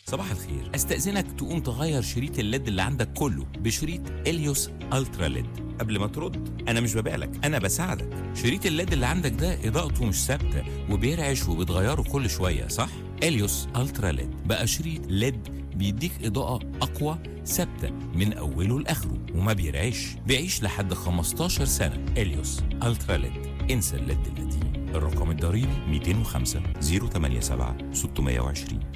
صباح الخير، استأذنك تقوم تغير شريط الليد اللي عندك كله بشريط اليوس الترا ليد. قبل ما ترد، انا مش ببيعلك، انا بساعدك. شريط الليد اللي عندك ده اضاءته مش ثابته وبيرعش وبتغيره كل شويه، صح؟ اليوس الترا ليد بقى شريط ليد بيديك اضاءه اقوى ثابته من اوله لاخره وما بيرعش، بيعيش لحد 15 سنه. اليوس الترا ليد، انسى الليد القديم. الرقم الضريبي 205 087 620.